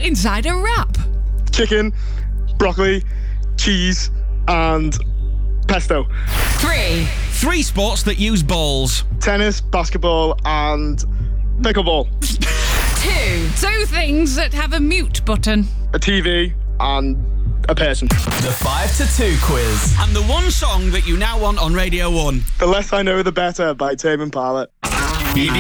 inside a wrap? Chicken, broccoli, cheese, and pesto. 3. 3 sports that use balls. Tennis, basketball, and pickleball. 2. 2 things that have a mute button. A TV and a person. The 5 to 2 quiz. And the one song that you now want on Radio 1. The Less I Know, the Better by Tame Impala.